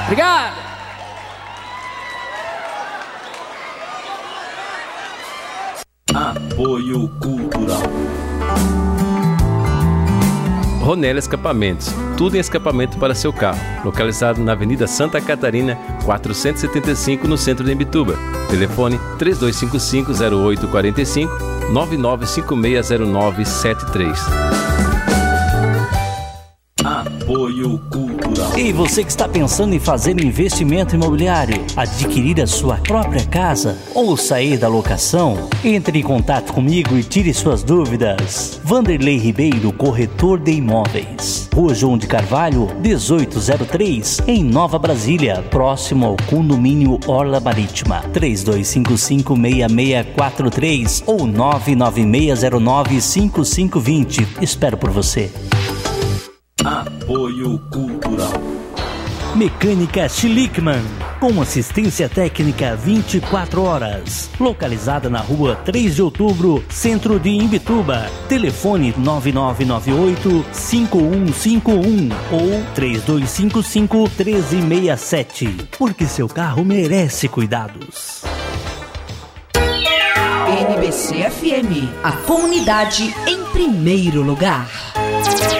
Obrigado. Apoio Cultural. Ronella Escapamentos, tudo em escapamento para seu carro, localizado na Avenida Santa Catarina, 475, no centro de Imbituba. Telefone 3255-0845, 99560973. Apoio Cultural. E você que está pensando em fazer um investimento imobiliário, adquirir a sua própria casa ou sair da locação, entre em contato comigo e tire suas dúvidas. Vanderlei Ribeiro, corretor de imóveis. Rua João de Carvalho, 1803, em Nova Brasília, próximo ao condomínio Orla Marítima. 3255-6643 ou 99609-5520. Espero por você. Apoio Cultural. Mecânica Schlickman, com assistência técnica 24 horas. Localizada na rua 3 de outubro, centro de Imbituba. Telefone 9998-5151 ou 3255-1367. Porque seu carro merece cuidados. NBC FM, a comunidade em primeiro lugar.